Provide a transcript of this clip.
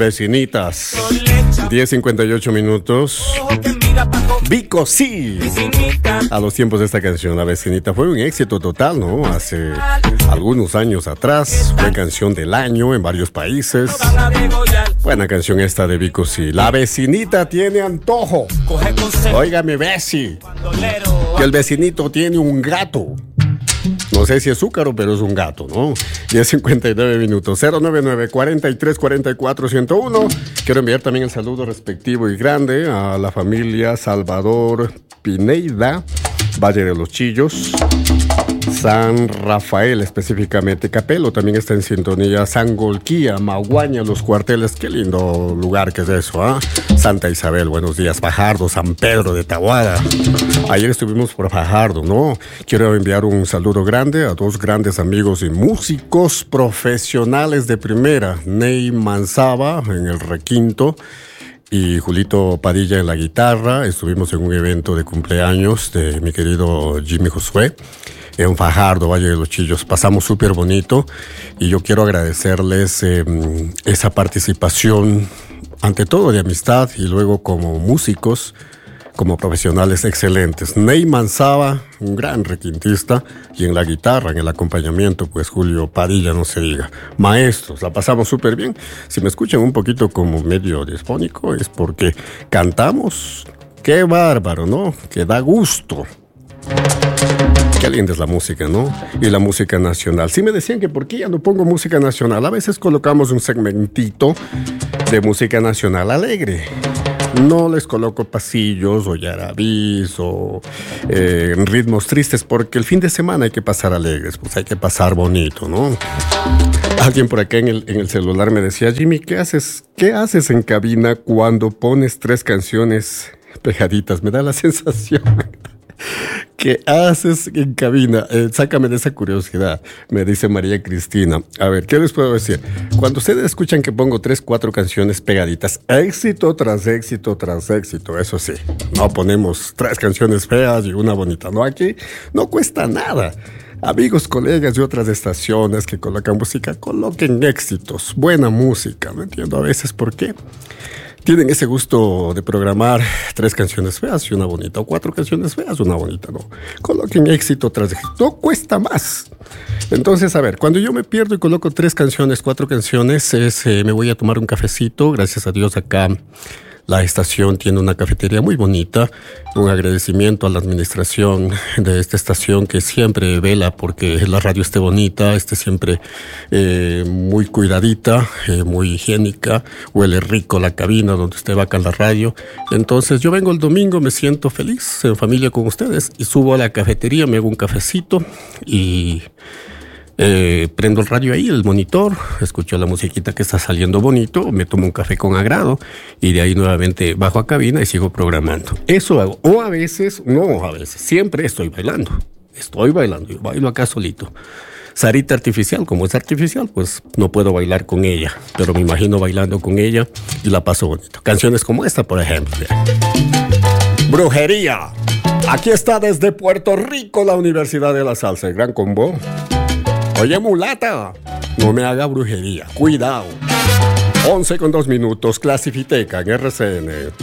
Vecinitas, 10:58 minutos. Vico sí. A los tiempos de esta canción, La Vecinita fue un éxito total, ¿no? Hace algunos años atrás, fue canción del año en varios países. Buena canción esta de Vico sí. La vecinita tiene antojo. Óigame, Besi, que el vecinito tiene un gato. No sé si es Zúcaro, pero es un gato, ¿no? 10:59 minutos. 099-4344-101. Quiero enviar también el saludo respectivo y grande a la familia Salvador Pineida, Valle de los Chillos, San Rafael, específicamente Capelo, también está en sintonía, Sangolquía, Maguaña, Los Cuarteles, qué lindo lugar que es eso, ¿ah? Santa Isabel, buenos días, Fajardo, San Pedro de Tahuada. Ayer estuvimos por Fajardo, ¿no? Quiero enviar un saludo grande a dos grandes amigos y músicos profesionales de primera, Ney Manzaba en el requinto y Julito Padilla en la guitarra. Estuvimos en un evento de cumpleaños de mi querido Jimmy Josué en Fajardo, Valle de los Chillos. Pasamos súper bonito y yo quiero agradecerles esa participación, ante todo de amistad y luego como músicos, como profesionales excelentes. Ney Manzaba, un gran requintista, y en la guitarra, en el acompañamiento, pues Julio Padilla, no se diga. Maestros, la pasamos súper bien. Si me escuchan un poquito como medio disfónico, es porque cantamos. Qué bárbaro, ¿no? Que da gusto. Qué linda es la música, ¿no? Y la música nacional. Sí me decían que por qué ya no pongo música nacional. A veces colocamos un segmentito de música nacional alegre. No les coloco pasillos o yarabís o ritmos tristes, porque el fin de semana hay que pasar alegres, pues hay que pasar bonito, ¿no? Alguien por acá en el celular me decía, Jimmy, ¿qué haces en cabina cuando pones 3 canciones pegaditas? Me da la sensación... ¿Qué haces en cabina? Sácame de esa curiosidad, me dice María Cristina. A ver, ¿qué les puedo decir? Cuando ustedes escuchan que pongo 3, 4 canciones pegaditas, éxito tras éxito tras éxito, eso sí, no ponemos 3 canciones feas y una bonita, ¿no? Aquí no cuesta nada. Amigos, colegas de otras estaciones que colocan música, coloquen éxitos, buena música, no entiendo a veces por qué tienen ese gusto de programar 3 canciones feas y una bonita, o 4 canciones feas y una bonita, no. Coloquen éxito tras éxito, no cuesta más. Entonces, a ver, cuando yo me pierdo y coloco 3 canciones, 4 canciones, me voy a tomar un cafecito. Gracias a Dios acá la estación tiene una cafetería muy bonita. Un agradecimiento a la administración de esta estación que siempre vela porque la radio esté bonita, esté siempre muy cuidadita, muy higiénica. Huele rico la cabina donde usted va acá en la radio. Entonces yo vengo el domingo, me siento feliz en familia con ustedes y subo a la cafetería, me hago un cafecito y... prendo el radio ahí, el monitor, escucho la musiquita que está saliendo bonito, me tomo un café con agrado y de ahí nuevamente bajo a cabina y sigo programando. Eso hago. O a veces, siempre estoy bailando. Yo bailo acá solito. Sarita artificial, como es artificial, pues no puedo bailar con ella, pero me imagino bailando con ella y la paso bonito. Canciones como esta, por ejemplo. Brujería. Aquí está desde Puerto Rico la Universidad de la Salsa, el Gran Combo. Oye, mulata, no me haga brujería, cuidado. 11:02, Clasifiteca en RCN.